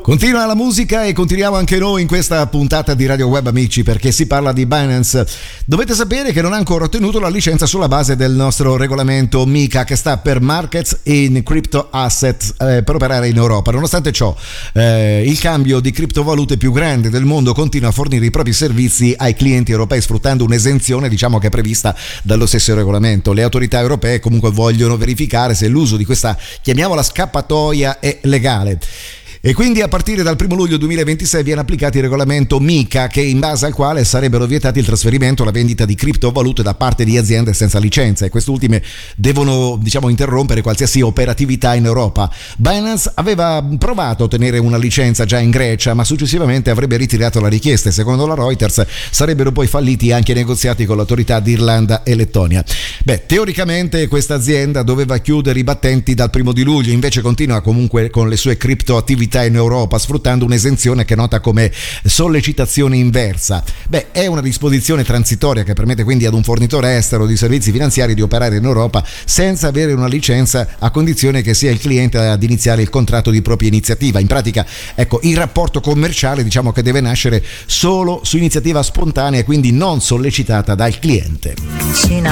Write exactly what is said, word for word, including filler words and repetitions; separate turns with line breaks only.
Continua la musica e continuiamo anche noi in questa puntata di Radio Web, amici, perché si parla di Binance. Dovete sapere che non ha ancora ottenuto la licenza sulla base del nostro regolamento MiCA, che sta per Markets in Crypto Assets, eh, per operare in Europa. Nonostante ciò, eh, il cambio di criptovalute più grande del mondo continua a fornire i propri servizi ai clienti europei, sfruttando un'esenzione, diciamo, che è prevista dallo stesso regolamento. Le autorità europee comunque vogliono verificare se l'uso di questa, chiamiamola, scappatoia è legale. E quindi a partire dal primo luglio duemilaventisei viene applicato il regolamento MiCA, che in base al quale sarebbero vietati il trasferimento e la vendita di criptovalute da parte di aziende senza licenza, e queste ultime devono, diciamo, interrompere qualsiasi operatività in Europa. Binance aveva provato a ottenere una licenza già in Grecia, ma successivamente avrebbe ritirato la richiesta, e secondo la Reuters sarebbero poi falliti anche i negoziati con l'autorità di Irlanda e Lettonia. Beh, teoricamente questa azienda doveva chiudere i battenti dal primo di luglio, invece continua comunque con le sue criptoattività in Europa, sfruttando un'esenzione che è nota come sollecitazione inversa. Beh, è una disposizione transitoria che permette quindi ad un fornitore estero di servizi finanziari di operare in Europa senza avere una licenza, a condizione che sia il cliente ad iniziare il contratto di propria iniziativa. In pratica, ecco, il rapporto commerciale, diciamo, che deve nascere solo su iniziativa spontanea e quindi non sollecitata dal cliente.